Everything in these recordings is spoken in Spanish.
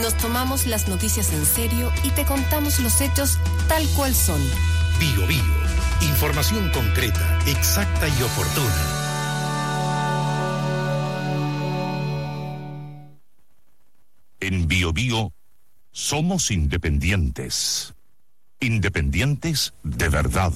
Nos tomamos las noticias en serio y te contamos los hechos tal cual son. Bío Bío. Información concreta, exacta y oportuna. En Bío Bío somos independientes. Independientes de verdad.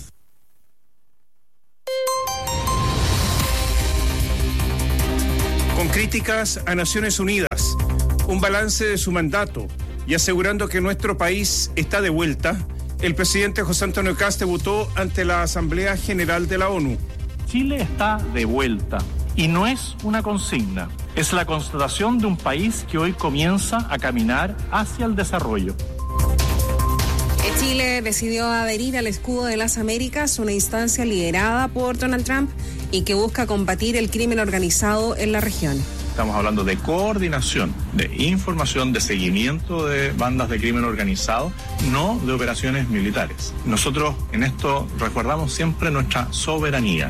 Con críticas a Naciones Unidas, un balance de su mandato y asegurando que nuestro país está de vuelta, el presidente José Antonio Kast debutó ante la Asamblea General de la ONU. Chile está de vuelta y no es una consigna, es la constatación de un país que hoy comienza a caminar hacia el desarrollo. Chile decidió adherir al Escudo de las Américas, una instancia liderada por Donald Trump y que busca combatir el crimen organizado en la región. Estamos hablando de coordinación, de información, de seguimiento de bandas de crimen organizado, no de operaciones militares. Nosotros en esto recordamos siempre nuestra soberanía.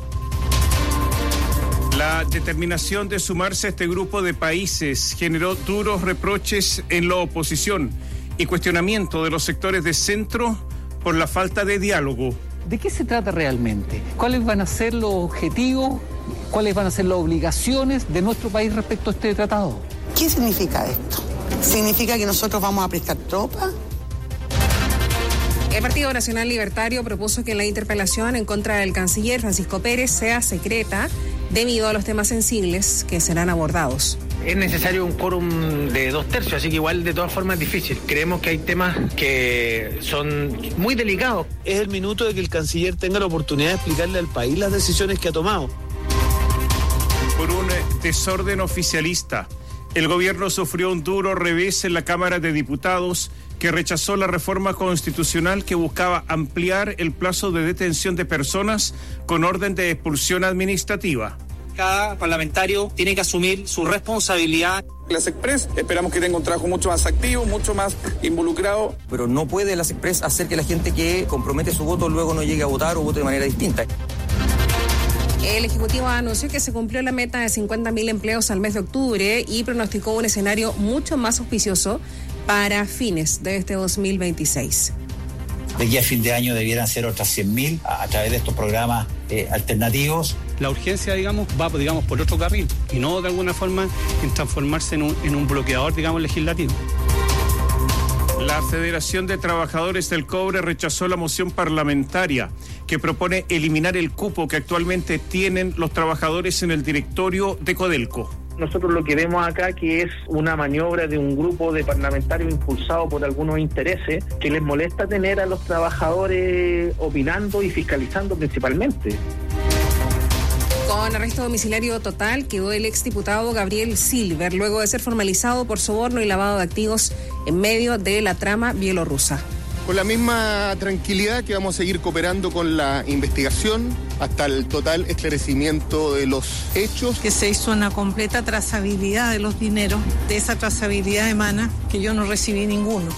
La determinación de sumarse a este grupo de países generó duros reproches en la oposición y cuestionamiento de los sectores de centro por la falta de diálogo. ¿De qué se trata realmente? ¿Cuáles van a ser los objetivos? ¿Cuáles van a ser las obligaciones de nuestro país respecto a este tratado? ¿Qué significa esto? ¿Significa que nosotros vamos a prestar tropas? El Partido Nacional Libertario propuso que la interpelación en contra del canciller Francisco Pérez sea secreta debido a los temas sensibles que serán abordados. Es necesario un quórum de 2/3, así que igual de todas formas es difícil. Creemos que hay temas que son muy delicados. Es el minuto de que el canciller tenga la oportunidad de explicarle al país las decisiones que ha tomado. Por un desorden oficialista, el gobierno sufrió un duro revés en la Cámara de Diputados que rechazó la reforma constitucional que buscaba ampliar el plazo de detención de personas con orden de expulsión administrativa. Cada parlamentario tiene que asumir su responsabilidad. Las Express esperamos que tenga un trabajo mucho más activo, mucho más involucrado. Pero no puede las Express hacer que la gente que compromete su voto luego no llegue a votar o vote de manera distinta. El Ejecutivo anunció que se cumplió la meta de 50.000 empleos al mes de octubre y pronosticó un escenario mucho más auspicioso para fines de este 2026. De aquí a fin de año debieran ser otras 100.000 a través de estos programas alternativos. La urgencia, va por otro carril y no de alguna forma en transformarse en un bloqueador, legislativo. La Federación de Trabajadores del Cobre rechazó la moción parlamentaria que propone eliminar el cupo que actualmente tienen los trabajadores en el directorio de Codelco. Nosotros lo que vemos acá que es una maniobra de un grupo de parlamentarios impulsado por algunos intereses que les molesta tener a los trabajadores opinando y fiscalizando principalmente. Con arresto domiciliario total quedó el exdiputado Gabriel Silver luego de ser formalizado por soborno y lavado de activos en medio de la trama bielorrusa. Con la misma tranquilidad que vamos a seguir cooperando con la investigación hasta el total esclarecimiento de los hechos. Que se hizo una completa trazabilidad de los dineros. De esa trazabilidad emana que yo no recibí ninguno.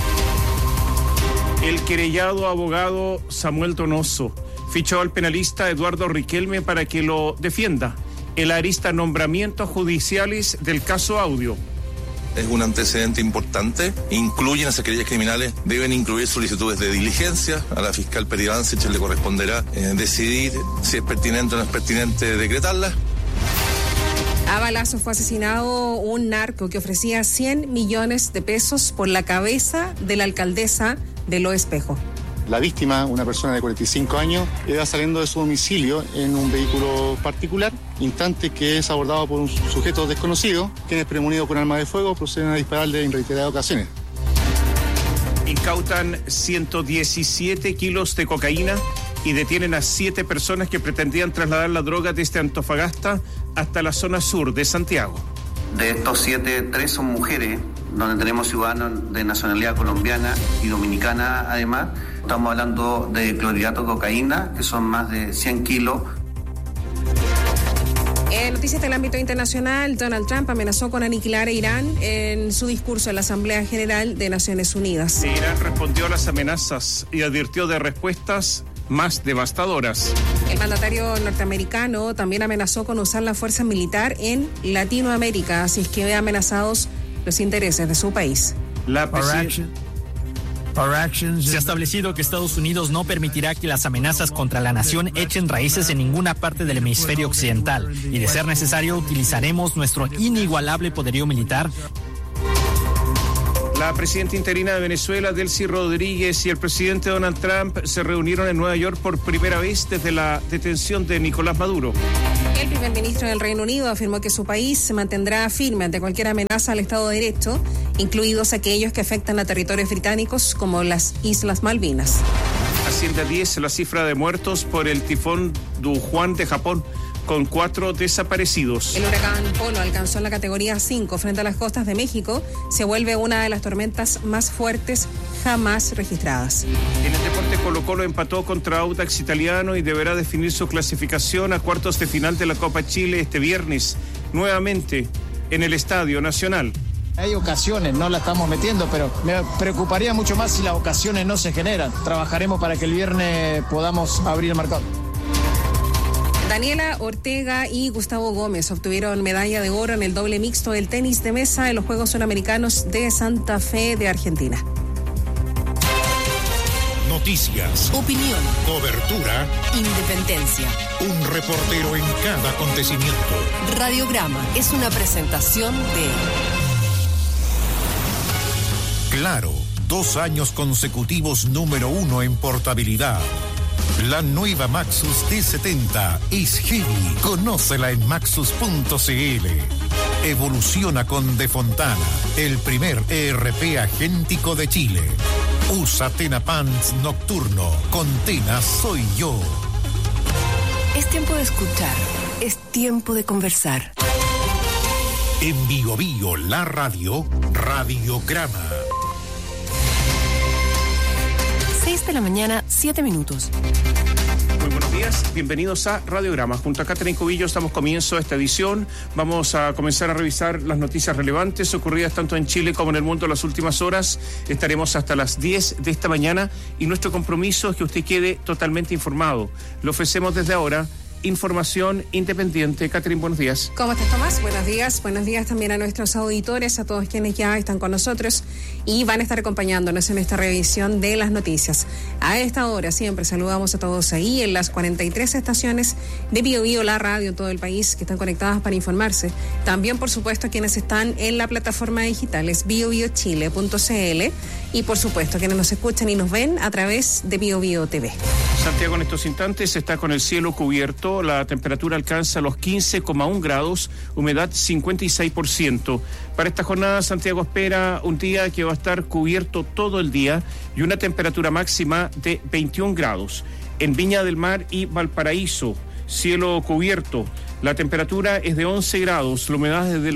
El querellado abogado Samuel Donoso fichó al penalista Eduardo Riquelme para que lo defienda en la arista nombramientos judiciales del caso Audio. Es un antecedente importante. Incluyen esas querellas criminales, deben incluir solicitudes de diligencia. A la fiscal Peri Bancich le corresponderá decidir si es pertinente o no es pertinente decretarlas. A balazos fue asesinado un narco que ofrecía 100 millones de pesos por la cabeza de la alcaldesa de Lo Espejo. La víctima, una persona de 45 años, iba saliendo de su domicilio en un vehículo particular, instante que es abordado por un sujeto desconocido, quienes premonidos con arma de fuego proceden a dispararle en reiteradas ocasiones. Incautan 117 kilos de cocaína y detienen a 7 personas que pretendían trasladar la droga desde Antofagasta hasta la zona sur de Santiago. De estos 7, 3 son mujeres, donde tenemos ciudadanos de nacionalidad colombiana y dominicana además. Estamos hablando de clorhidrato de cocaína, que son más de 100 kilos. En noticias del ámbito internacional, Donald Trump amenazó con aniquilar a Irán en su discurso en la Asamblea General de Naciones Unidas. Irán respondió a las amenazas y advirtió de respuestas más devastadoras. El mandatario norteamericano también amenazó con usar la fuerza militar en Latinoamérica si es que ve amenazados los intereses de su país. Se ha establecido que Estados Unidos no permitirá que las amenazas contra la nación echen raíces en ninguna parte del hemisferio occidental y, de ser necesario, utilizaremos nuestro inigualable poderío militar. La presidenta interina de Venezuela, Delcy Rodríguez, y el presidente Donald Trump se reunieron en Nueva York por primera vez desde la detención de Nicolás Maduro. El primer ministro del Reino Unido afirmó que su país se mantendrá firme ante cualquier amenaza al Estado de Derecho, incluidos aquellos que afectan a territorios británicos como las Islas Malvinas. Asciende a 10 la cifra de muertos por el tifón Dujuan de Japón, con 4 desaparecidos. El huracán Polo alcanzó la categoría 5 frente a las costas de México. Se vuelve una de las tormentas más fuertes jamás registradas. En el deporte, Colo-Colo empató contra Audax Italiano y deberá definir su clasificación a cuartos de final de la Copa Chile este viernes, nuevamente en el Estadio Nacional. Hay ocasiones, no la estamos metiendo, pero me preocuparía mucho más si las ocasiones no se generan. Trabajaremos para que el viernes podamos abrir el marcador. Daniela Ortega y Gustavo Gómez obtuvieron medalla de oro en el doble mixto del tenis de mesa en los Juegos Suramericanos de Santa Fe de Argentina. Noticias, opinión, cobertura, independencia. Un reportero en cada acontecimiento. Radiograma es una presentación de Claro, 2 años consecutivos número 1 en portabilidad. La nueva Maxus T70 es heavy. Conócela en maxus.cl. Evoluciona con De Fontana, el primer ERP agéntico de Chile. Usa Tena Pants Nocturno. Con Tena soy yo. Es tiempo de escuchar. Es tiempo de conversar. En Bio Bio, la radio, Radiograma. 6 de la mañana, 7 minutos. Muy buenos días, bienvenidos a Radiograma. Junto a Catherine Cubillos damos comienzo a esta edición. Vamos a comenzar a revisar las noticias relevantes ocurridas tanto en Chile como en el mundo en las últimas horas. Estaremos hasta las 10 de esta mañana y nuestro compromiso es que usted quede totalmente informado. Lo ofrecemos desde ahora. Información independiente. Catherine, buenos días. ¿Cómo estás, Tomás? Buenos días. Buenos días también a nuestros auditores, a todos quienes ya están con nosotros y van a estar acompañándonos en esta revisión de las noticias. A esta hora siempre saludamos a todos ahí en las 43 estaciones de Bio Bio, la radio en todo el país, que están conectadas para informarse. También, por supuesto, quienes están en la plataforma digital es biobiochile.cl y, por supuesto, quienes nos escuchan y nos ven a través de Bio Bio TV. Santiago en estos instantes está con el cielo cubierto. La temperatura alcanza los 15,1 grados, humedad 56%. Para esta jornada, Santiago espera un día que va a estar cubierto todo el día y una temperatura máxima de 21 grados. En Viña del Mar y Valparaíso, cielo cubierto. La temperatura es de 11 grados, la humedad es del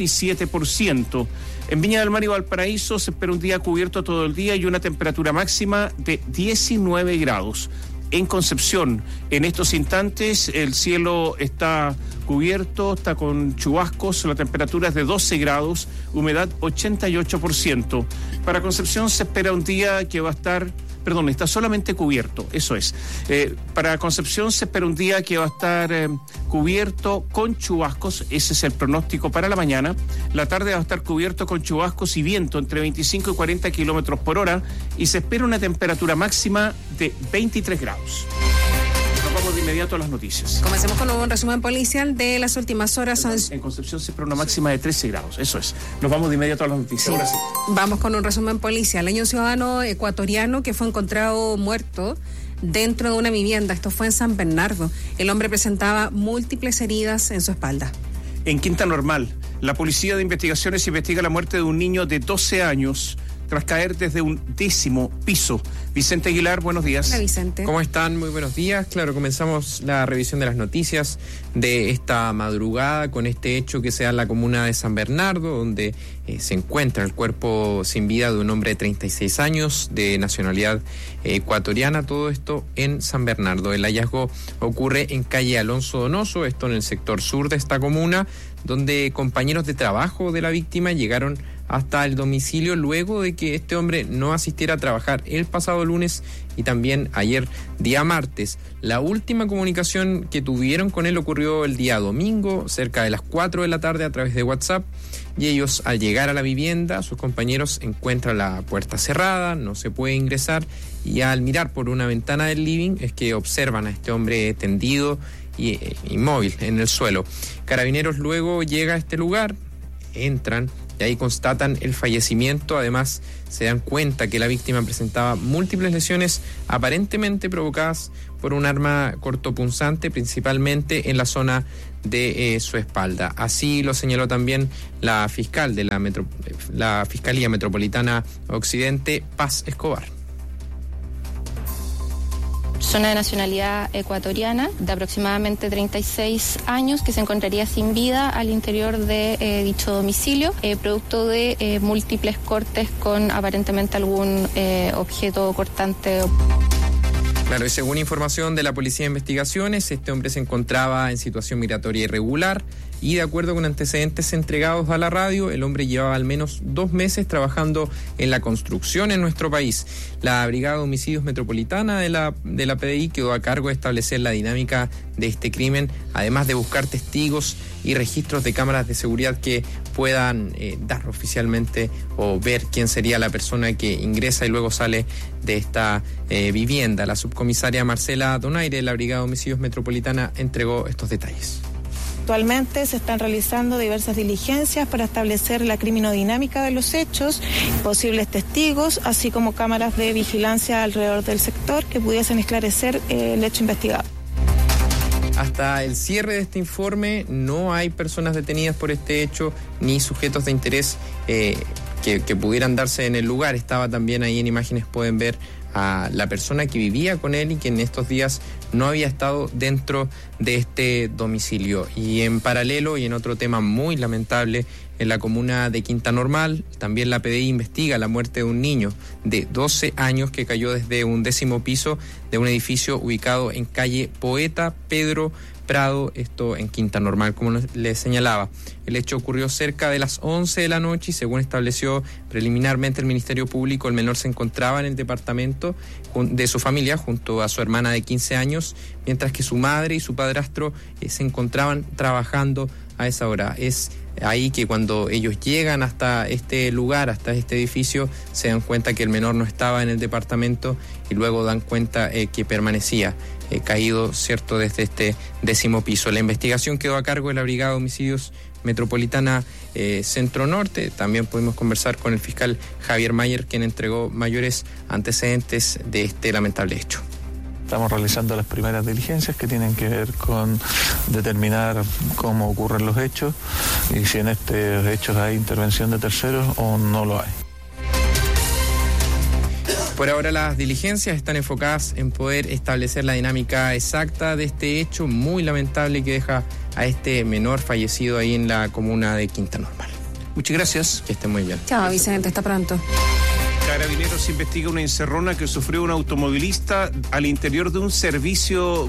87%. En Viña del Mar y Valparaíso se espera un día cubierto todo el día y una temperatura máxima de 19 grados. En Concepción, en estos instantes, el cielo está cubierto, está con chubascos, la temperatura es de 12 grados, humedad 88%. Para Concepción se espera un día que va a estar... Perdón, está solamente cubierto, eso es. Para Concepción se espera un día que va a estar cubierto con chubascos, ese es el pronóstico para la mañana. La tarde va a estar cubierto con chubascos y viento entre 25 y 40 kilómetros por hora y se espera una temperatura máxima de 23 grados. Vamos de inmediato a las noticias. Comencemos con un resumen policial de las últimas horas. En Concepción se espera una máxima de 13 grados, eso es. Nos vamos de inmediato a las noticias. Sí. Ahora sí. Vamos con un resumen policial. Hay un ciudadano ecuatoriano que fue encontrado muerto dentro de una vivienda. Esto fue en San Bernardo. El hombre presentaba múltiples heridas en su espalda. En Quinta Normal, la Policía de Investigaciones investiga la muerte de un niño de 12 años tras caer desde un 10º piso. Vicente Aguilar, buenos días. Hola, Vicente. ¿Cómo están? Muy buenos días. Claro, comenzamos la revisión de las noticias de esta madrugada con este hecho que se da en la comuna de San Bernardo, donde se encuentra el cuerpo sin vida de un hombre de 36 años, de nacionalidad ecuatoriana, todo esto en San Bernardo. El hallazgo ocurre en calle Alonso Donoso, esto en el sector sur de esta comuna, donde compañeros de trabajo de la víctima llegaron hasta el domicilio luego de que este hombre no asistiera a trabajar el pasado lunes y también ayer día martes. La última comunicación que tuvieron con él ocurrió el día domingo, cerca de las 4 de la tarde a través de WhatsApp, y ellos, al llegar a la vivienda, sus compañeros encuentran la puerta cerrada, no se puede ingresar, y al mirar por una ventana del living es que observan a este hombre tendido y inmóvil en el suelo. Carabineros luego llega a este lugar, entran y ahí constatan el fallecimiento. Además, se dan cuenta que la víctima presentaba múltiples lesiones aparentemente provocadas por un arma cortopunzante, principalmente en la zona de su espalda. Así lo señaló también la fiscal de la Fiscalía Metropolitana Occidente, Paz Escobar. Persona de nacionalidad ecuatoriana de aproximadamente 36 años que se encontraría sin vida al interior de dicho domicilio, producto de múltiples cortes con aparentemente algún objeto cortante. Claro, y según información de la Policía de Investigaciones, este hombre se encontraba en situación migratoria irregular y, de acuerdo con antecedentes entregados a la radio, el hombre llevaba al menos 2 meses trabajando en la construcción en nuestro país. La Brigada de Homicidios Metropolitana de la PDI quedó a cargo de establecer la dinámica de este crimen, además de buscar testigos y registros de cámaras de seguridad que puedan dar oficialmente o ver quién sería la persona que ingresa y luego sale de esta vivienda. La subcomisaria Marcela Donaire de la Brigada de Homicidios Metropolitana entregó estos detalles. Actualmente se están realizando diversas diligencias para establecer la criminodinámica de los hechos, posibles testigos, así como cámaras de vigilancia alrededor del sector que pudiesen esclarecer el hecho investigado. Hasta el cierre de este informe no hay personas detenidas por este hecho ni sujetos de interés que pudieran darse en el lugar. Estaba también ahí en imágenes, pueden ver a la persona que vivía con él y que en estos días no había estado dentro de este domicilio. Y en paralelo, y en otro tema muy lamentable, en la comuna de Quinta Normal, también la PDI investiga la muerte de un niño de 12 años que cayó desde un 10º piso de un edificio ubicado en calle Poeta Pedro Prado, esto en Quinta Normal, como les señalaba. El hecho ocurrió cerca de las 11 de la noche y, según estableció preliminarmente el Ministerio Público, el menor se encontraba en el departamento de su familia junto a su hermana de 15 años, mientras que su madre y su padrastro se encontraban trabajando a esa hora. Es ahí que cuando ellos llegan hasta este lugar, hasta este edificio, se dan cuenta que el menor no estaba en el departamento y luego dan cuenta que permanecía caído, cierto, desde este 10º piso. La investigación quedó a cargo de la Brigada de Homicidios Metropolitana Centro Norte. También pudimos conversar con el fiscal Javier Mayer, quien entregó mayores antecedentes de este lamentable hecho. Estamos realizando las primeras diligencias que tienen que ver con determinar cómo ocurren los hechos y si en estos hechos hay intervención de terceros o no lo hay. Por ahora las diligencias están enfocadas en poder establecer la dinámica exacta de este hecho muy lamentable que deja a este menor fallecido ahí en la comuna de Quinta Normal. Muchas gracias. Que esté muy bien. Chao, Vicente, hasta pronto. Carabineros investiga una encerrona que sufrió un automovilista al interior de un servicentro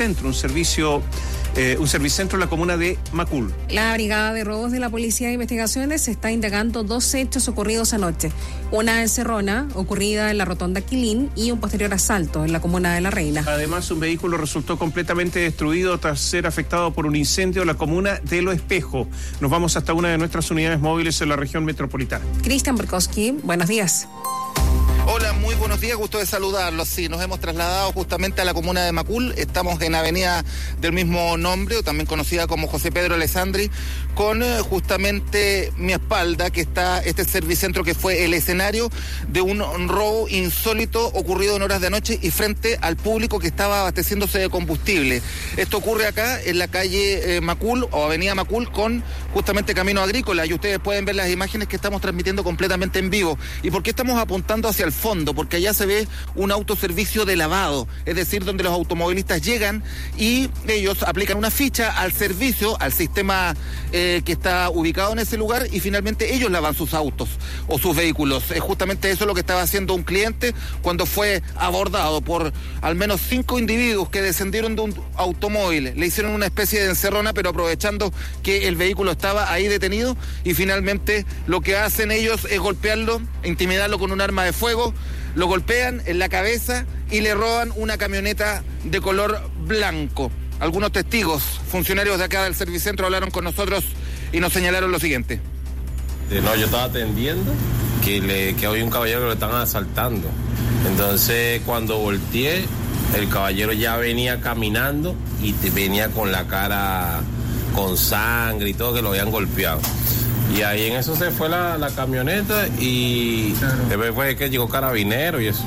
en la comuna de Macul. La Brigada de Robos de la Policía de Investigaciones está indagando 2 hechos ocurridos anoche. Una encerrona ocurrida en la rotonda Quilín y un posterior asalto en la comuna de La Reina. Además, un vehículo resultó completamente destruido tras ser afectado por un incendio en la comuna de Lo Espejo. Nos vamos hasta una de nuestras unidades móviles en la región metropolitana. Cristian Berkowski, buenos días. Hola, muy buenos días, gusto de saludarlos. Sí, nos hemos trasladado justamente a la comuna de Macul. Estamos en avenida del mismo nombre, o también conocida como José Pedro Alessandri, con justamente mi espalda, que está este servicentro que fue el escenario de un robo insólito ocurrido en horas de anoche y frente al público que estaba abasteciéndose de combustible. Esto ocurre acá en la calle Macul o avenida Macul con justamente Camino Agrícola, y ustedes pueden ver las imágenes que estamos transmitiendo completamente en vivo. ¿Y por qué estamos apuntando hacia el fondo? Porque allá se ve un autoservicio de lavado, es decir, donde los automovilistas llegan y ellos aplican una ficha al servicio, al sistema que está ubicado en ese lugar, y finalmente ellos lavan sus autos o sus vehículos. Es justamente eso lo que estaba haciendo un cliente cuando fue abordado por al menos 5 individuos que descendieron de un automóvil. Le hicieron una especie de encerrona, pero aprovechando que el vehículo estaba ahí detenido, y finalmente lo que hacen ellos es golpearlo, intimidarlo con un arma de fuego, lo golpean en la cabeza y le roban una camioneta de color blanco. Algunos testigos, funcionarios de acá del servicentro, hablaron con nosotros y nos señalaron lo siguiente. No, yo estaba atendiendo que había un caballero que lo estaban asaltando. Entonces, cuando volteé, el caballero ya venía caminando y venía con la cara con sangre y todo, que lo habían golpeado. Y ahí en eso se fue la camioneta y después fue que llegó Carabineros y eso.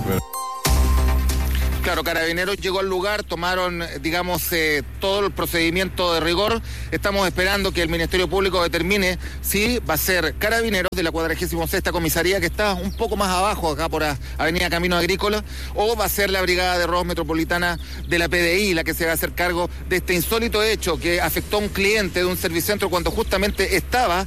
Claro, Carabineros llegó al lugar, tomaron, todo el procedimiento de rigor. Estamos esperando que el Ministerio Público determine si va a ser Carabineros de la 46ª Comisaría, que está un poco más abajo, acá por Avenida Camino Agrícola, o va a ser la Brigada de Robos Metropolitana de la PDI, la que se va a hacer cargo de este insólito hecho que afectó a un cliente de un servicentro cuando justamente estaba,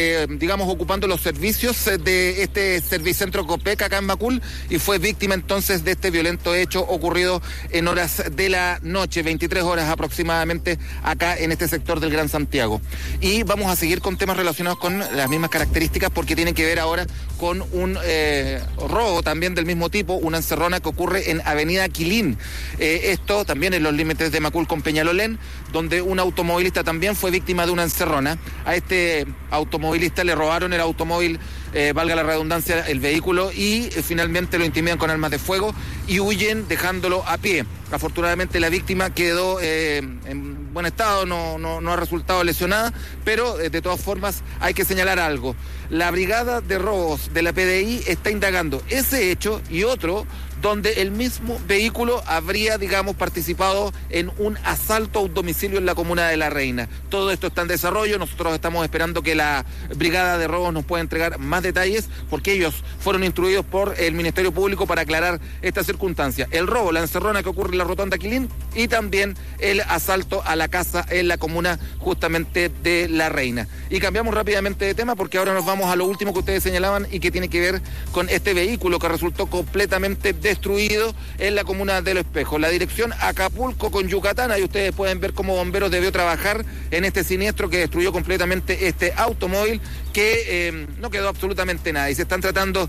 ocupando los servicios de este servicentro Copec acá en Macul, y fue víctima entonces de este violento hecho ocurrido en horas de la noche, 23 horas aproximadamente, acá en este sector del Gran Santiago. Y vamos a seguir con temas relacionados con las mismas características, porque tiene que ver ahora con un robo también del mismo tipo, una encerrona que ocurre en Avenida Quilín. Esto también en los límites de Macul con Peñalolén, donde un automovilista también fue víctima de una encerrona. A este automovilista le robaron el automóvil, valga la redundancia, el vehículo, y finalmente lo intimidan con armas de fuego y huyen dejándolo a pie. Afortunadamente la víctima quedó en buen estado, no ha resultado lesionada, pero de todas formas hay que señalar algo. La Brigada de Robos de la PDI está indagando ese hecho y otro donde el mismo vehículo habría, participado en un asalto a un domicilio en la comuna de La Reina. Todo esto está en desarrollo, nosotros estamos esperando que la Brigada de Robos nos pueda entregar más detalles, porque ellos fueron instruidos por el Ministerio Público para aclarar esta circunstancia. El robo, la encerrona que ocurre en la Rotonda Quilín, y también el asalto a la casa en la comuna justamente de La Reina. Y cambiamos rápidamente de tema, porque ahora nos vamos a lo último que ustedes señalaban y que tiene que ver con este vehículo que resultó completamente destruido en la comuna de Los Espejos. La dirección Acapulco con Yucatán, ahí ustedes pueden ver cómo Bomberos debió trabajar en este siniestro que destruyó completamente este automóvil, que no quedó absolutamente nada, y se están tratando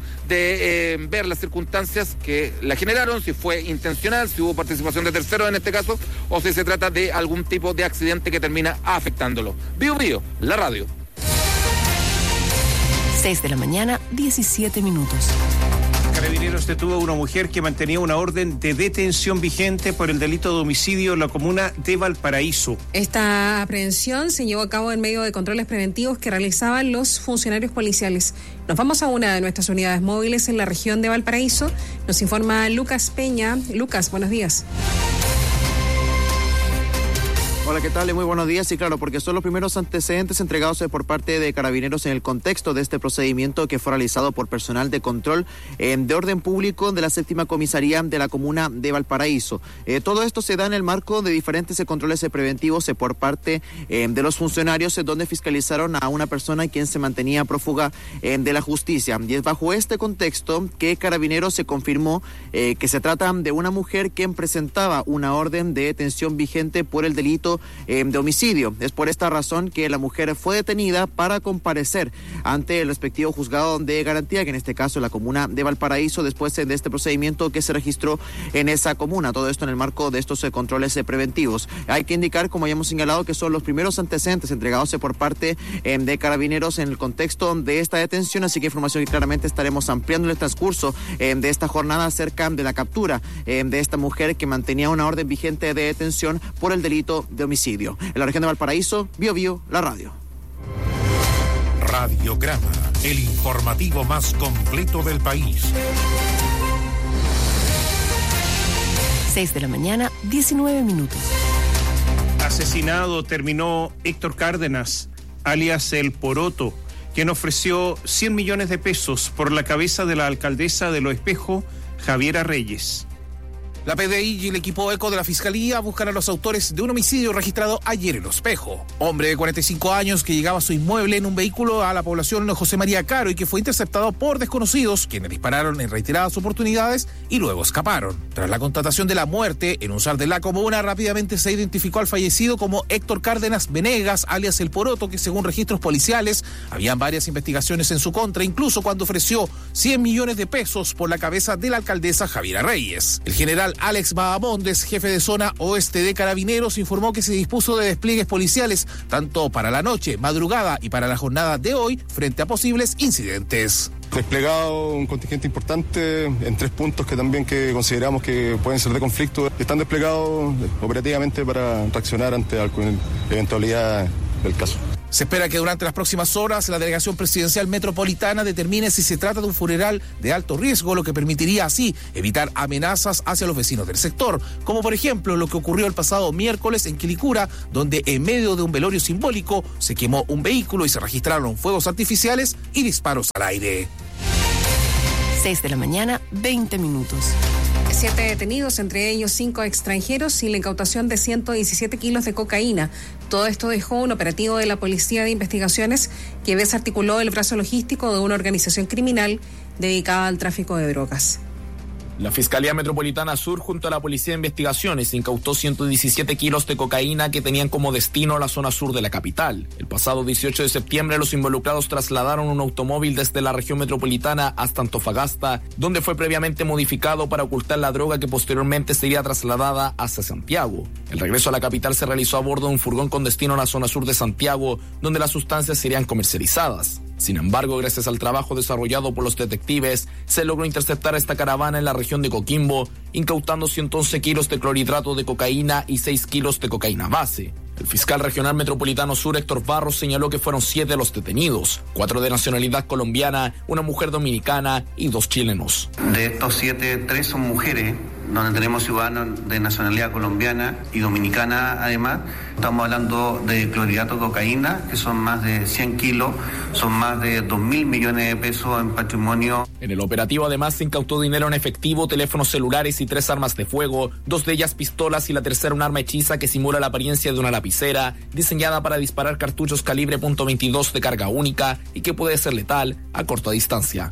de ver las circunstancias que la generaron, si fue intencional, si hubo participación de terceros en este caso, o si se trata de algún tipo de accidente que termina afectándolo. Bio, la radio. 6 de la mañana, 17 minutos. Carabineros detuvo a una mujer que mantenía una orden de detención vigente por el delito de homicidio en la comuna de Valparaíso. Esta aprehensión se llevó a cabo en medio de controles preventivos que realizaban los funcionarios policiales. Nos vamos a una de nuestras unidades móviles en la región de Valparaíso. Nos informa Lucas Peña. Lucas, buenos días. Hola, ¿qué tal? Muy buenos días. Sí, claro, porque son los primeros antecedentes entregados por parte de Carabineros en el contexto de este procedimiento que fue realizado por personal de control de orden público de la 7ª Comisaría de la comuna de Valparaíso. Todo esto se da en el marco de diferentes controles preventivos por parte de los funcionarios, donde fiscalizaron a una persona quien se mantenía prófuga de la justicia. Y es bajo este contexto que Carabineros se confirmó que se trata de una mujer quien presentaba una orden de detención vigente por el delito de homicidio. Es por esta razón que la mujer fue detenida para comparecer ante el respectivo juzgado de garantía, que en este caso la comuna de Valparaíso, después de este procedimiento que se registró en esa comuna. Todo esto en el marco de estos controles preventivos. Hay que indicar, como ya hemos señalado, que son los primeros antecedentes entregados por parte de Carabineros en el contexto de esta detención, así que información que claramente estaremos ampliando en el transcurso de esta jornada acerca de la captura de esta mujer que mantenía una orden vigente de detención por el delito de homicidio. En la región de Valparaíso, Bio, la radio. Radiograma, el informativo más completo del país. 6 de la mañana, 19 minutos. Asesinado terminó Héctor Cárdenas, alias El Poroto, quien ofreció 100 millones de pesos por la cabeza de la alcaldesa de Los Espejos, Javiera Reyes. La PDI y el equipo ECO de la Fiscalía buscan a los autores de un homicidio registrado ayer en Los Espejos. Hombre de 45 años que llegaba a su inmueble en un vehículo a la población José María Caro y que fue interceptado por desconocidos, quienes dispararon en reiteradas oportunidades y luego escaparon. Tras la constatación de la muerte en un SAR de la comuna, rápidamente se identificó al fallecido como Héctor Cárdenas Venegas, alias El Poroto, que según registros policiales habían varias investigaciones en su contra, incluso cuando ofreció 100 millones de pesos por la cabeza de la alcaldesa Javiera Reyes. El general Alex Bahamondes, jefe de zona oeste de Carabineros, informó que se dispuso de despliegues policiales tanto para la noche, madrugada y para la jornada de hoy frente a posibles incidentes. Desplegado un contingente importante en 3 puntos que también que consideramos que pueden ser de conflicto. Están desplegados operativamente para reaccionar ante alguna eventualidad del caso. Se espera que durante las próximas horas la Delegación Presidencial Metropolitana determine si se trata de un funeral de alto riesgo, lo que permitiría así evitar amenazas hacia los vecinos del sector, como por ejemplo lo que ocurrió el pasado miércoles en Quilicura, donde en medio de un velorio simbólico se quemó un vehículo y se registraron fuegos artificiales y disparos al aire. 6 de la mañana, 20 minutos. 7 detenidos, entre ellos 5 extranjeros y la incautación de 117 kilos de cocaína. Todo esto dejó un operativo de la Policía de Investigaciones que desarticuló el brazo logístico de una organización criminal dedicada al tráfico de drogas. La Fiscalía Metropolitana Sur junto a la Policía de Investigaciones incautó 117 kilos de cocaína que tenían como destino la zona sur de la capital. El pasado 18 de septiembre los involucrados trasladaron un automóvil desde la región metropolitana hasta Antofagasta, donde fue previamente modificado para ocultar la droga que posteriormente sería trasladada hacia Santiago. El regreso a la capital se realizó a bordo de un furgón con destino a la zona sur de Santiago, donde las sustancias serían comercializadas. Sin embargo, gracias al trabajo desarrollado por los detectives, se logró interceptar a esta caravana en la región de Coquimbo, incautando 111 kilos de clorhidrato de cocaína y 6 kilos de cocaína base. El fiscal regional metropolitano sur, Héctor Barros, señaló que fueron 7 los detenidos, 4 de nacionalidad colombiana, una mujer dominicana y 2 chilenos. De estos 7, 3 son mujeres, donde tenemos ciudadanos de nacionalidad colombiana y dominicana además. Estamos hablando de clorhidrato de cocaína, que son más de 100 kilos, son más de 2.000 millones de pesos en patrimonio. En el operativo además se incautó dinero en efectivo, teléfonos celulares y 3 armas de fuego, 2 de ellas pistolas y la tercera un arma hechiza que simula la apariencia de una lapicera, diseñada para disparar cartuchos calibre .22 de carga única y que puede ser letal a corta distancia.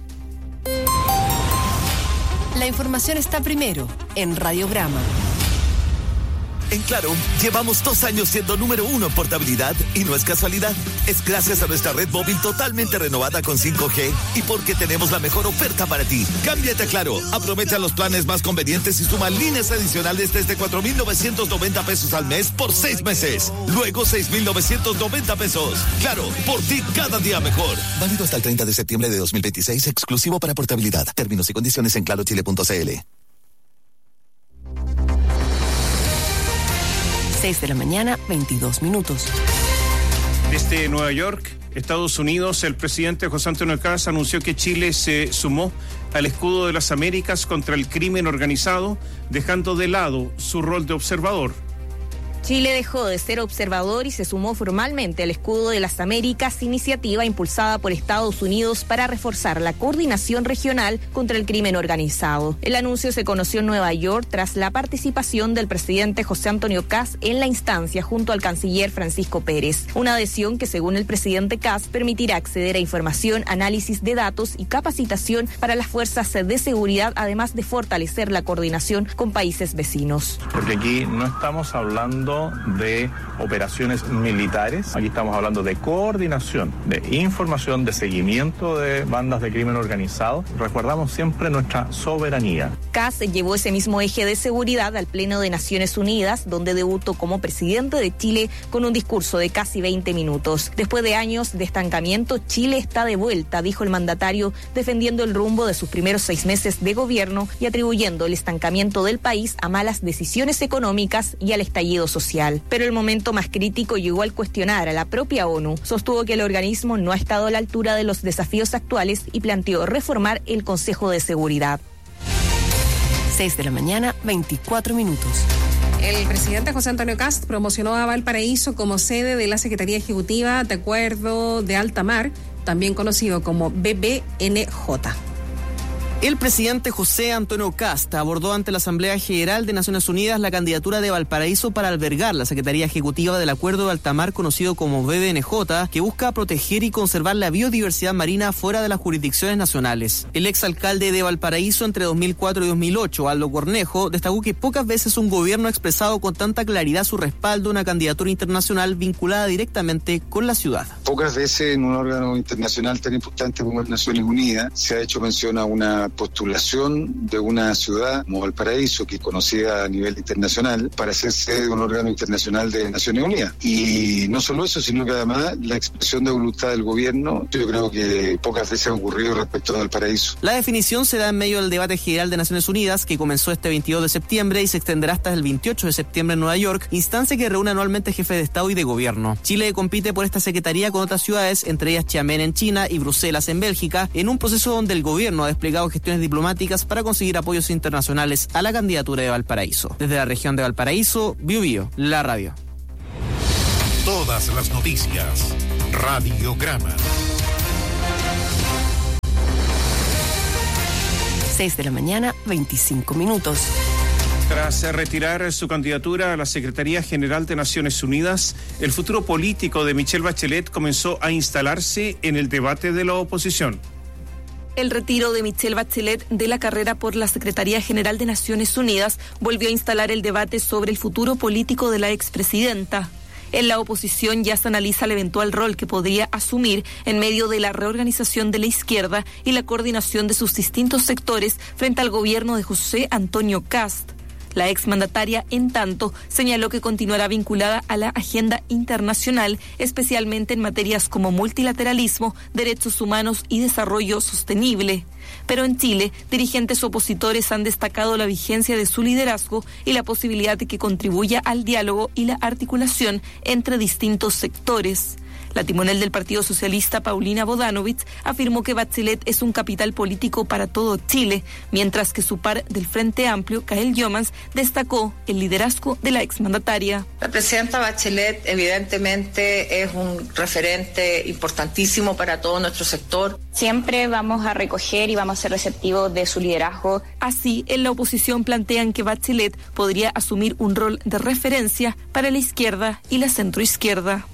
La información está primero en Radiograma. En Claro, llevamos 2 años siendo número 1 en portabilidad y no es casualidad. Es gracias a nuestra red móvil totalmente renovada con 5G y porque tenemos la mejor oferta para ti. Cámbiate a Claro, aprovecha los planes más convenientes y suma líneas adicionales desde 4.990 pesos al mes por 6 meses. Luego 6.990 pesos. Claro, por ti cada día mejor. Válido hasta el 30 de septiembre de 2026, exclusivo para portabilidad. Términos y condiciones en clarochile.cl. 6 de la mañana, 22 minutos. Desde Nueva York, Estados Unidos, el presidente José Antonio Kast anunció que Chile se sumó al escudo de las Américas contra el crimen organizado, dejando de lado su rol de observador. Chile dejó de ser observador y se sumó formalmente al Escudo de las Américas, iniciativa impulsada por Estados Unidos para reforzar la coordinación regional contra el crimen organizado. El anuncio se conoció en Nueva York tras la participación del presidente José Antonio Kast en la instancia junto al canciller Francisco Pérez. Una adhesión que, según el presidente Kast, permitirá acceder a información, análisis de datos y capacitación para las fuerzas de seguridad, además de fortalecer la coordinación con países vecinos. Porque aquí no estamos hablando de operaciones militares, aquí estamos hablando de coordinación, de información, de seguimiento de bandas de crimen organizado. Recordamos siempre nuestra soberanía. Kast llevó ese mismo eje de seguridad al Pleno de Naciones Unidas, donde debutó como presidente de Chile con un discurso de casi 20 minutos. Después de años de estancamiento, Chile está de vuelta, dijo el mandatario, defendiendo el rumbo de sus primeros 6 meses de gobierno y atribuyendo el estancamiento del país a malas decisiones económicas y al estallido social. Pero el momento más crítico llegó al cuestionar a la propia ONU. Sostuvo que el organismo no ha estado a la altura de los desafíos actuales y planteó reformar el Consejo de Seguridad. 6 de la mañana, 24 minutos. El presidente José Antonio Kast promocionó a Valparaíso como sede de la Secretaría Ejecutiva de Acuerdo de Alta Mar, también conocido como BBNJ. El presidente José Antonio Kast abordó ante la Asamblea General de Naciones Unidas la candidatura de Valparaíso para albergar la Secretaría Ejecutiva del Acuerdo de Alta Mar, conocido como BBNJ, que busca proteger y conservar la biodiversidad marina fuera de las jurisdicciones nacionales. El exalcalde de Valparaíso entre 2004 y 2008, Aldo Cornejo, destacó que pocas veces un gobierno ha expresado con tanta claridad su respaldo a una candidatura internacional vinculada directamente con la ciudad. Pocas veces en un órgano internacional tan importante como las Naciones Unidas se ha hecho mención a una una postulación de una ciudad como Valparaíso, que es conocida a nivel internacional, para ser sede de un órgano internacional de Naciones Unidas. Y no solo eso, sino que además la expresión de voluntad del gobierno, yo creo que pocas veces ha ocurrido respecto a Valparaíso. La definición se da en medio del debate general de Naciones Unidas, que comenzó este 22 de septiembre y se extenderá hasta el 28 de septiembre en Nueva York, instancia que reúne anualmente jefes de Estado y de Gobierno. Chile compite por esta secretaría con otras ciudades, entre ellas Xiamen en China y Bruselas en Bélgica, en un proceso donde el gobierno ha desplegado gestiones diplomáticas para conseguir apoyos internacionales a la candidatura de Valparaíso. Desde la región de Valparaíso, Biobío, la radio. Todas las noticias. Radiograma. 6 de la mañana, 25 minutos. Tras retirar su candidatura a la Secretaría General de Naciones Unidas, el futuro político de Michelle Bachelet comenzó a instalarse en el debate de la oposición. El retiro de Michelle Bachelet de la carrera por la Secretaría General de Naciones Unidas volvió a instalar el debate sobre el futuro político de la expresidenta. En la oposición ya se analiza el eventual rol que podría asumir en medio de la reorganización de la izquierda y la coordinación de sus distintos sectores frente al gobierno de José Antonio Kast. La exmandataria, en tanto, señaló que continuará vinculada a la agenda internacional, especialmente en materias como multilateralismo, derechos humanos y desarrollo sostenible. Pero en Chile, dirigentes opositores han destacado la vigencia de su liderazgo y la posibilidad de que contribuya al diálogo y la articulación entre distintos sectores. La timonel del Partido Socialista, Paulina Bodanovich, afirmó que Bachelet es un capital político para todo Chile, mientras que su par del Frente Amplio, Kael Jomans, destacó el liderazgo de la exmandataria. La presidenta Bachelet evidentemente es un referente importantísimo para todo nuestro sector. Siempre vamos a recoger y vamos a ser receptivos de su liderazgo. Así, en la oposición plantean que Bachelet podría asumir un rol de referencia para la izquierda y la centroizquierda.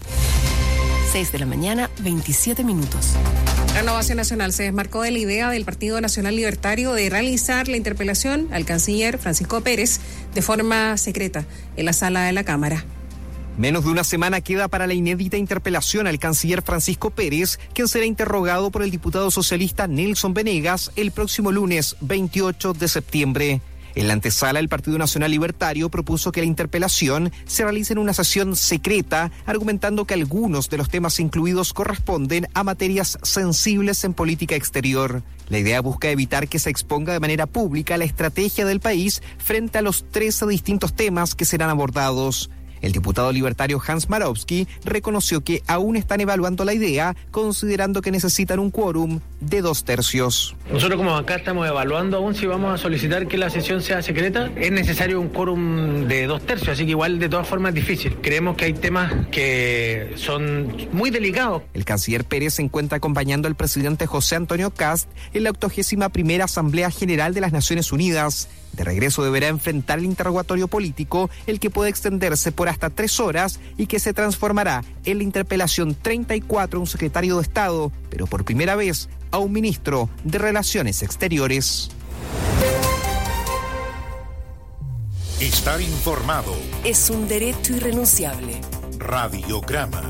6 de la mañana, 27 minutos. Renovación Nacional se desmarcó de la idea del Partido Nacional Libertario de realizar la interpelación al canciller Francisco Pérez de forma secreta en la sala de la Cámara. Menos de una semana queda para la inédita interpelación al canciller Francisco Pérez, quien será interrogado por el diputado socialista Nelson Venegas el próximo lunes 28 de septiembre. En la antesala, el Partido Nacional Libertario propuso que la interpelación se realice en una sesión secreta, argumentando que algunos de los temas incluidos corresponden a materias sensibles en política exterior. La idea busca evitar que se exponga de manera pública la estrategia del país frente a los 13 distintos temas que serán abordados. El diputado libertario Hans Marowski reconoció que aún están evaluando la idea, considerando que necesitan un quórum de 2/3. Nosotros como acá estamos evaluando aún si vamos a solicitar que la sesión sea secreta. Es necesario un quórum de 2/3, así que igual de todas formas es difícil. Creemos que hay temas que son muy delicados. El canciller Pérez se encuentra acompañando al presidente José Antonio Kast en la 81ª Asamblea General de las Naciones Unidas. De regreso deberá enfrentar el interrogatorio político, el que puede extenderse por hasta 3 horas y que se transformará en la interpelación 34 a un secretario de Estado, pero por primera vez a un ministro de Relaciones Exteriores. Estar informado es un derecho irrenunciable. Radiograma.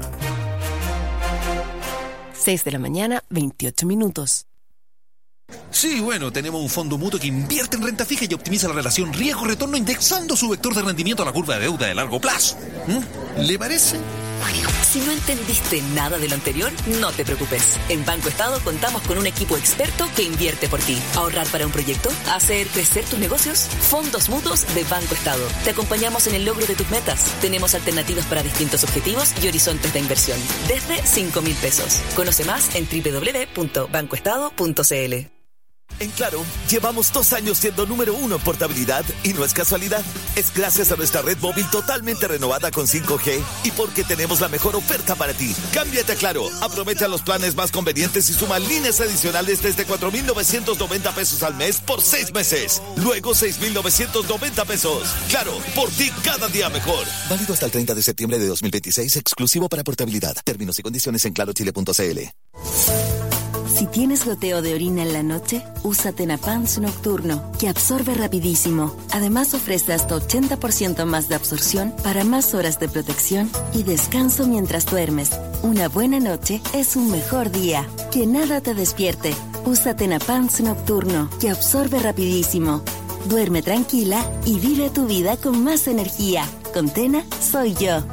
6 de la mañana, 28 minutos. Sí, bueno, tenemos un fondo mutuo que invierte en renta fija y optimiza la relación riesgo-retorno indexando su vector de rendimiento a la curva de deuda de largo plazo. ¿Le parece? Si no entendiste nada de lo anterior, no te preocupes. En Banco Estado contamos con un equipo experto que invierte por ti. ¿Ahorrar para un proyecto? ¿Hacer crecer tus negocios? Fondos mutuos de Banco Estado. Te acompañamos en el logro de tus metas. Tenemos alternativas para distintos objetivos y horizontes de inversión. Desde 5.000 pesos. Conoce más en www.bancoestado.cl. En Claro, llevamos 2 años siendo número 1 en portabilidad y no es casualidad. Es gracias a nuestra red móvil totalmente renovada con 5G y porque tenemos la mejor oferta para ti. Cámbiate a Claro, aprovecha los planes más convenientes y suma líneas adicionales desde 4.990 pesos al mes por 6 meses. Luego 6.990 pesos. Claro, por ti cada día mejor. Válido hasta el 30 de septiembre de 2026, exclusivo para portabilidad. Términos y condiciones en clarochile.cl. Si tienes goteo de orina en la noche, usa Tenapans Nocturno, que absorbe rapidísimo. Además ofrece hasta 80% más de absorción para más horas de protección y descanso mientras duermes. Una buena noche es un mejor día. Que nada te despierte. Usa Tenapans Nocturno, que absorbe rapidísimo. Duerme tranquila y vive tu vida con más energía. Con Tena, soy yo.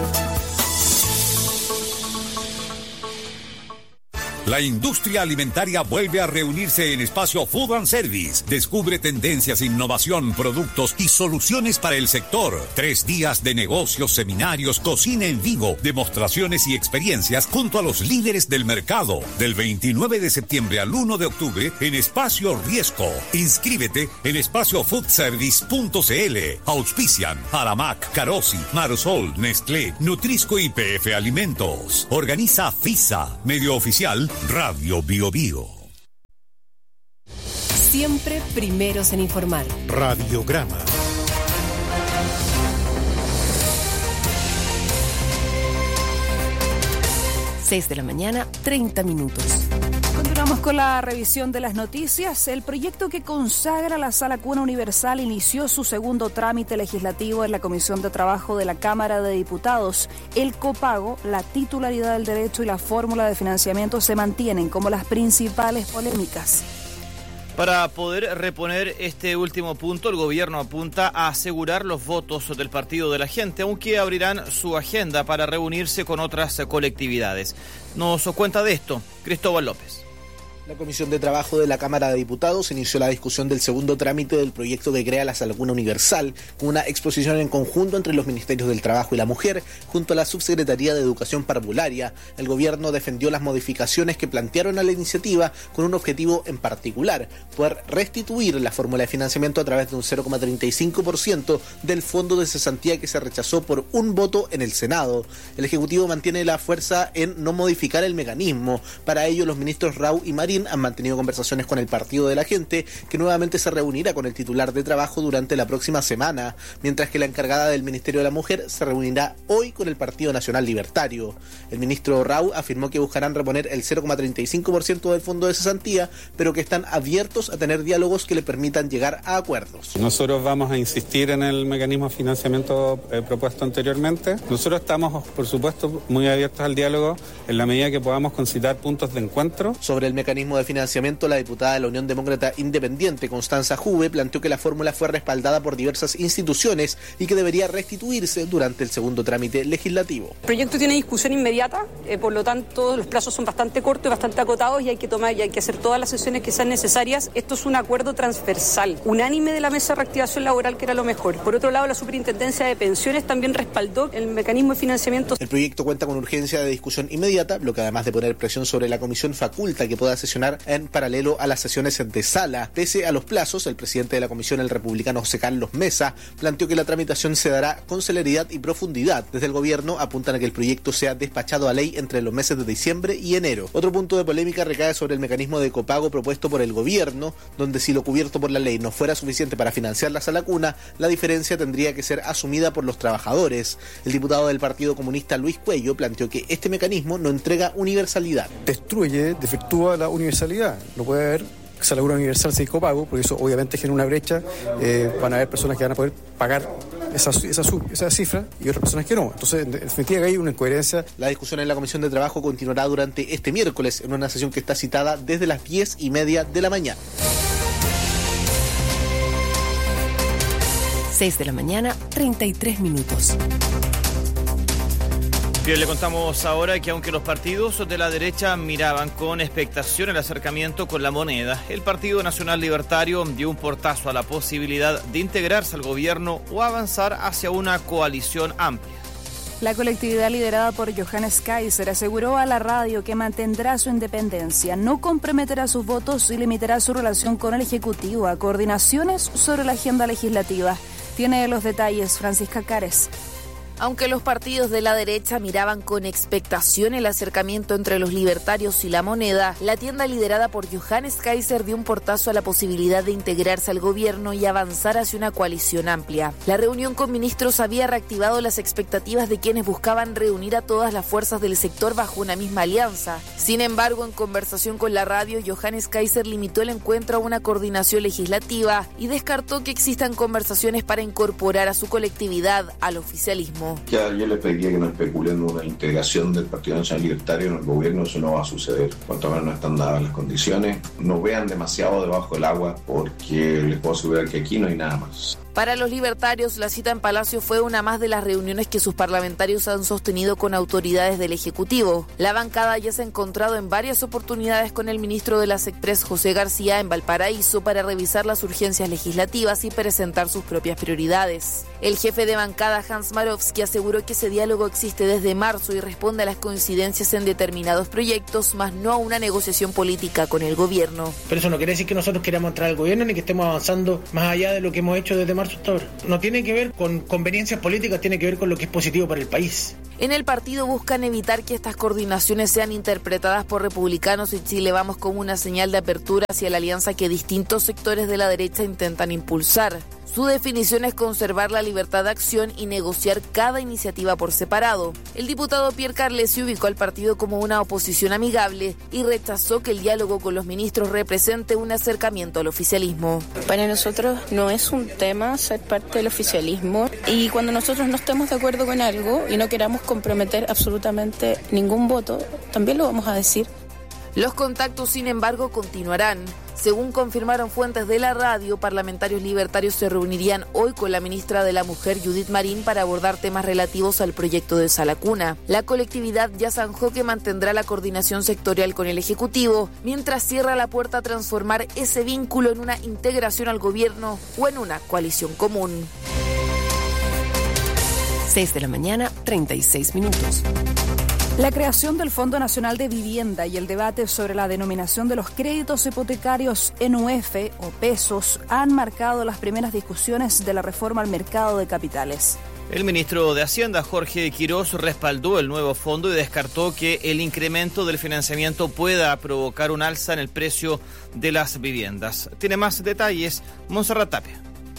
La industria alimentaria vuelve a reunirse en Espacio Food and Service. Descubre tendencias, innovación, productos y soluciones para el sector. 3 días de negocios, seminarios, cocina en vivo, demostraciones y experiencias junto a los líderes del mercado. Del 29 de septiembre al 1 de octubre en Espacio Riesco. Inscríbete en espaciofoodservice.cl. Auspician Aramac, Carosi, Marosol, Nestlé, Nutrisco y PF Alimentos. Organiza FISA, medio oficial Radio Bio Bio. Siempre primeros en informar. Radiograma. 6 de la mañana, 30 minutos. Continuamos con la revisión de las noticias. El proyecto que consagra la Sala Cuna Universal inició su segundo trámite legislativo en la Comisión de Trabajo de la Cámara de Diputados. El copago, la titularidad del derecho y la fórmula de financiamiento se mantienen como las principales polémicas. Para poder reponer este último punto, el gobierno apunta a asegurar los votos del Partido de la Gente, aunque abrirán su agenda para reunirse con otras colectividades. Nos cuenta de esto Cristóbal López. La Comisión de Trabajo de la Cámara de Diputados inició la discusión del segundo trámite del proyecto que crea la Sala Cuna Universal, con una exposición en conjunto entre los Ministerios del Trabajo y la Mujer, junto a la Subsecretaría de Educación Parvularia. El gobierno defendió las modificaciones que plantearon a la iniciativa con un objetivo en particular: poder restituir la fórmula de financiamiento a través de un 0,35% del fondo de cesantía que se rechazó por un voto en el Senado. El Ejecutivo mantiene la fuerza en no modificar el mecanismo. Para ello, los ministros Rau y Marín han mantenido conversaciones con el Partido de la Gente, que nuevamente se reunirá con el titular de Trabajo durante la próxima semana, mientras que la encargada del Ministerio de la Mujer se reunirá hoy con el Partido Nacional Libertario. El ministro Rau afirmó que buscarán reponer el 0,35% del fondo de cesantía, pero que están abiertos a tener diálogos que le permitan llegar a acuerdos. Nosotros vamos a insistir en el mecanismo de financiamiento propuesto anteriormente. Nosotros estamos, por supuesto, muy abiertos al diálogo en la medida que podamos concitar puntos de encuentro. Sobre el mecanismo de financiamiento, la diputada de la Unión Demócrata Independiente, Constanza Juve, planteó que la fórmula fue respaldada por diversas instituciones y que debería restituirse durante el segundo trámite legislativo. El proyecto tiene discusión inmediata, por lo tanto los plazos son bastante cortos y bastante acotados y hay que hacer todas las sesiones que sean necesarias. Esto es un acuerdo transversal, unánime de la Mesa de Reactivación Laboral, que era lo mejor. Por otro lado, la Superintendencia de Pensiones también respaldó el mecanismo de financiamiento. El proyecto cuenta con urgencia de discusión inmediata, lo que además de poner presión sobre la comisión faculta que pueda sesionar en paralelo a las sesiones de sala. Pese a los plazos, el presidente de la comisión, el republicano José Carlos Mesa, planteó que la tramitación se dará con celeridad y profundidad. Desde el gobierno apuntan a que el proyecto sea despachado a ley entre los meses de diciembre y enero. Otro punto de polémica recae sobre el mecanismo de copago propuesto por el gobierno, donde si lo cubierto por la ley no fuera suficiente para financiar la Sala Cuna, la diferencia tendría que ser asumida por los trabajadores. El diputado del Partido Comunista Luis Cuello planteó que este mecanismo no entrega universalidad. Defectúa la universalidad. No puede haber Sala Cuna Universal sin copago, porque eso obviamente genera una brecha. Van a haber personas que van a poder pagar esa cifra y otras personas que no. Entonces, en definitiva, hay una incoherencia. La discusión en la Comisión de Trabajo continuará durante este miércoles en una sesión que está citada desde las 10:30 de la mañana. 6 de la mañana, 33 minutos. Bien, le contamos ahora que aunque los partidos de la derecha miraban con expectación el acercamiento con la moneda, el Partido Nacional Libertario dio un portazo a la posibilidad de integrarse al gobierno o avanzar hacia una coalición amplia. La colectividad liderada por Johannes Kaiser aseguró a la radio que mantendrá su independencia, no comprometerá sus votos y limitará su relación con el Ejecutivo a coordinaciones sobre la agenda legislativa. Tiene los detalles Francisca Cares. Aunque los partidos de la derecha miraban con expectación el acercamiento entre los libertarios y la moneda, la tienda liderada por Johannes Kaiser dio un portazo a la posibilidad de integrarse al gobierno y avanzar hacia una coalición amplia. La reunión con ministros había reactivado las expectativas de quienes buscaban reunir a todas las fuerzas del sector bajo una misma alianza. Sin embargo, en conversación con la radio, Johannes Kaiser limitó el encuentro a una coordinación legislativa y descartó que existan conversaciones para incorporar a su colectividad al oficialismo. oficialismo. Ya yo les pediría que no especulen una integración del Partido Nacional Libertario en el gobierno, eso no va a suceder. Cuanto menos no están dadas las condiciones, no vean demasiado debajo del agua, porque les puedo asegurar que aquí no hay nada más. Para los libertarios, la cita en Palacio fue una más de las reuniones que sus parlamentarios han sostenido con autoridades del Ejecutivo. La bancada ya se ha encontrado en varias oportunidades con el ministro de las Express, José García, en Valparaíso para revisar las urgencias legislativas y presentar sus propias prioridades. El jefe de bancada, Hans Marowski, aseguró que ese diálogo existe desde marzo y responde a las coincidencias en determinados proyectos, más no a una negociación política con el gobierno. Pero eso no quiere decir que nosotros queramos entrar al gobierno ni que estemos avanzando más allá de lo que hemos hecho desde marzo hasta ahora. No tiene que ver con conveniencias políticas, tiene que ver con lo que es positivo para el país. En el partido buscan evitar que estas coordinaciones sean interpretadas por republicanos y Chile Vamos como una señal de apertura hacia la alianza que distintos sectores de la derecha intentan impulsar. Su definición es conservar la libertad de acción y negociar cada iniciativa por separado. El diputado Pierre Carlesi ubicó al partido como una oposición amigable y rechazó que el diálogo con los ministros represente un acercamiento al oficialismo. Para nosotros no es un tema ser parte del oficialismo, y cuando nosotros no estemos de acuerdo con algo y no queramos comprometer absolutamente ningún voto, también lo vamos a decir. Los contactos, sin embargo, continuarán. Según confirmaron fuentes de la radio, parlamentarios libertarios se reunirían hoy con la ministra de la Mujer, Judith Marín, para abordar temas relativos al proyecto de Sala Cuna. La colectividad ya zanjó que mantendrá la coordinación sectorial con el Ejecutivo, mientras cierra la puerta a transformar ese vínculo en una integración al gobierno o en una coalición común. 6 de la mañana, 36 minutos. La creación del Fondo Nacional de Vivienda y el debate sobre la denominación de los créditos hipotecarios en UF o pesos han marcado las primeras discusiones de la reforma al mercado de capitales. El ministro de Hacienda, Jorge Quirós, respaldó el nuevo fondo y descartó que el incremento del financiamiento pueda provocar un alza en el precio de las viviendas. Tiene más detalles Montserrat Tapia.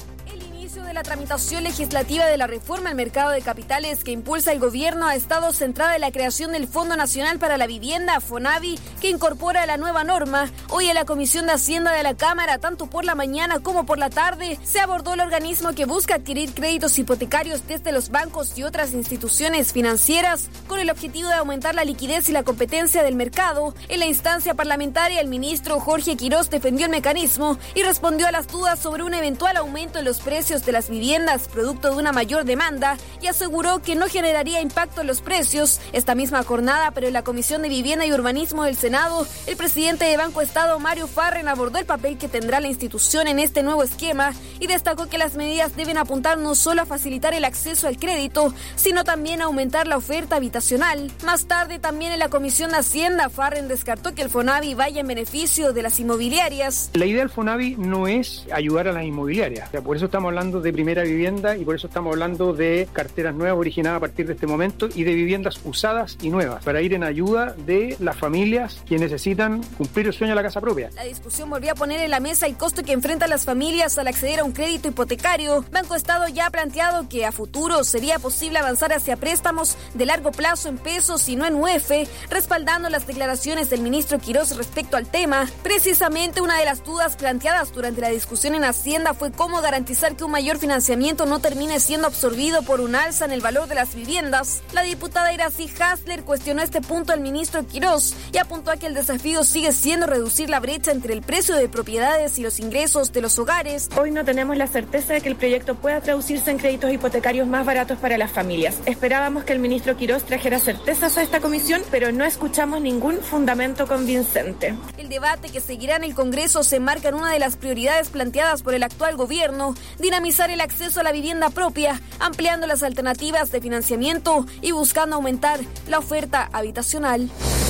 De la tramitación legislativa de la reforma al mercado de capitales que impulsa el gobierno ha estado centrada en la creación del Fondo Nacional para la Vivienda, FONAVI, que incorpora la nueva norma. Hoy en la Comisión de Hacienda de la Cámara, tanto por la mañana como por la tarde, se abordó el organismo que busca adquirir créditos hipotecarios desde los bancos y otras instituciones financieras con el objetivo de aumentar la liquidez y la competencia del mercado. En la instancia parlamentaria, el ministro Jorge Quirós defendió el mecanismo y respondió a las dudas sobre un eventual aumento en los precios de las viviendas producto de una mayor demanda y aseguró que no generaría impacto en los precios. Esta misma jornada, pero en la Comisión de Vivienda y Urbanismo del Senado, el presidente de Banco Estado, Mario Farren, abordó el papel que tendrá la institución en este nuevo esquema y destacó que las medidas deben apuntar no solo a facilitar el acceso al crédito, sino también a aumentar la oferta habitacional. Más tarde, también en la Comisión de Hacienda, Farren descartó que el FONAVI vaya en beneficio de las inmobiliarias. La idea del FONAVI no es ayudar a las inmobiliarias, por eso estamos hablando de primera vivienda y por eso estamos hablando de carteras nuevas originadas a partir de este momento y de viviendas usadas y nuevas para ir en ayuda de las familias que necesitan cumplir el sueño de la casa propia. La discusión volvió a poner en la mesa el costo que enfrentan las familias al acceder a un crédito hipotecario. Banco Estado ya ha planteado que a futuro sería posible avanzar hacia préstamos de largo plazo en pesos y no en UF, respaldando las declaraciones del ministro Quirós respecto al tema. Precisamente una de las dudas planteadas durante la discusión en Hacienda fue cómo garantizar que un mayor financiamiento no termine siendo absorbido por un alza en el valor de las viviendas. La diputada Iracy Hasler cuestionó este punto al ministro Quirós y apuntó a que el desafío sigue siendo reducir la brecha entre el precio de propiedades y los ingresos de los hogares. Hoy no tenemos la certeza de que el proyecto pueda traducirse en créditos hipotecarios más baratos para las familias. Esperábamos que el ministro Quirós trajera certezas a esta comisión, pero no escuchamos ningún fundamento convincente. El debate que seguirá en el Congreso se enmarca en una de las prioridades planteadas por el actual gobierno: dinamizar el acceso a la vivienda propia, ampliando las alternativas de financiamiento y buscando aumentar la oferta habitacional.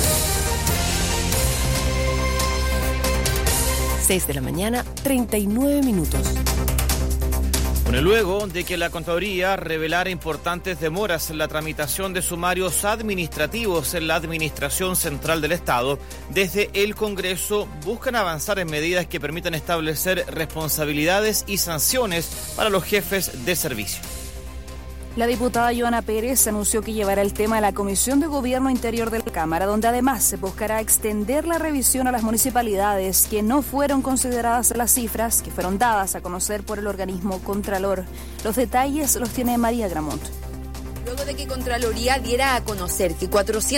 6 de la mañana, 39 minutos. Bueno, luego de que la Contraloría revelara importantes demoras en la tramitación de sumarios administrativos en la Administración Central del Estado, desde el Congreso buscan avanzar en medidas que permitan establecer responsabilidades y sanciones para los jefes de servicio. La diputada Joana Pérez anunció que llevará el tema a la Comisión de Gobierno Interior de la Cámara, donde además se buscará extender la revisión a las municipalidades que no fueron consideradas en las cifras que fueron dadas a conocer por el organismo Contralor. Los detalles los tiene María Gramont. Luego de que Contraloría diera a conocer que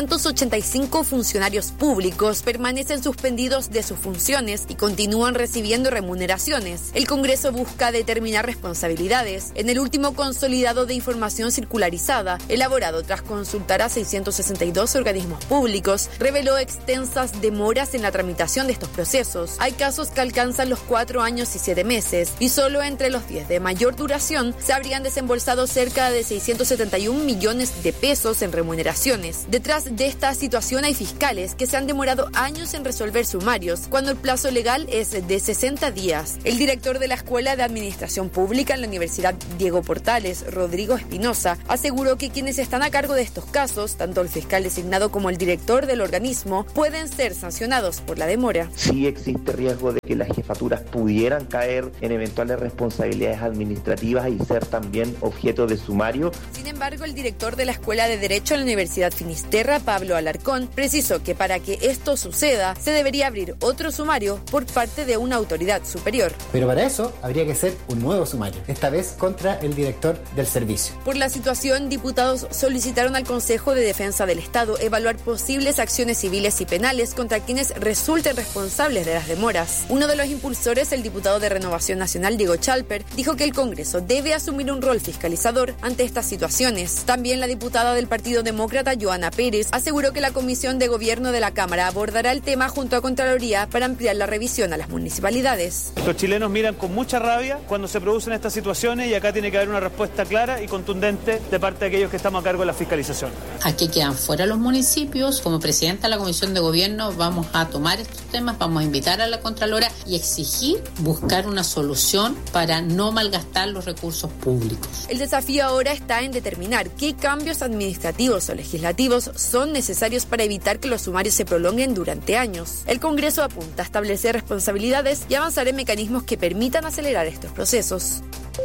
485 funcionarios públicos permanecen suspendidos de sus funciones y continúan recibiendo remuneraciones, el Congreso busca determinar responsabilidades. En el último consolidado de información circularizada, elaborado tras consultar a 662 organismos públicos, reveló extensas demoras en la tramitación de estos procesos. Hay casos que alcanzan los 4 años y 7 meses, y solo entre los 10 de mayor duración se habrían desembolsado cerca de 671 millones de pesos en remuneraciones. Detrás de esta situación hay fiscales que se han demorado años en resolver sumarios, cuando el plazo legal es de 60 días. El director de la Escuela de Administración Pública en la Universidad Diego Portales, Rodrigo Espinosa, aseguró que quienes están a cargo de estos casos, tanto el fiscal designado como el director del organismo, pueden ser sancionados por la demora. Sí existe riesgo de que las jefaturas pudieran caer en eventuales responsabilidades administrativas y ser también objeto de sumario. Sin embargo, el director de la Escuela de Derecho en la Universidad Finisterra, Pablo Alarcón, precisó que para que esto suceda, se debería abrir otro sumario por parte de una autoridad superior. Pero para eso habría que hacer un nuevo sumario, esta vez contra el director del servicio. Por la situación, diputados solicitaron al Consejo de Defensa del Estado evaluar posibles acciones civiles y penales contra quienes resulten responsables de las demoras. Uno de los impulsores, el diputado de Renovación Nacional, Diego Chalper, dijo que el Congreso debe asumir un rol fiscalizador ante estas situaciones. También la diputada del Partido Demócrata, Joana Pérez, aseguró que la Comisión de Gobierno de la Cámara abordará el tema junto a Contraloría para ampliar la revisión a las municipalidades. Los chilenos miran con mucha rabia cuando se producen estas situaciones, y acá tiene que haber una respuesta clara y contundente de parte de aquellos que estamos a cargo de la fiscalización. Aquí quedan fuera los municipios. Como presidenta de la Comisión de Gobierno vamos a tomar estos temas, vamos a invitar a la Contralora y exigir buscar una solución para no malgastar los recursos públicos. El desafío ahora está en determinar qué cambios administrativos o legislativos son necesarios para evitar que los sumarios se prolonguen durante años. El Congreso apunta a establecer responsabilidades y avanzar en mecanismos que permitan acelerar estos procesos.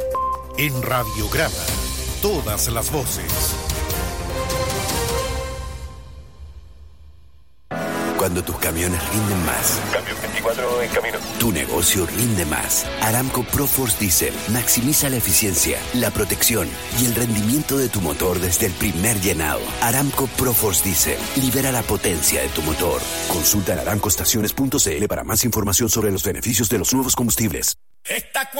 En Radiograma, todas las voces. Cuando tus camiones rinden más. Camión 24 en camino. Tu negocio rinde más. Aramco ProForce Diesel maximiza la eficiencia, la protección y el rendimiento de tu motor desde el primer llenado. Aramco ProForce Diesel libera la potencia de tu motor. Consulta en aramcoestaciones.cl para más información sobre los beneficios de los nuevos combustibles.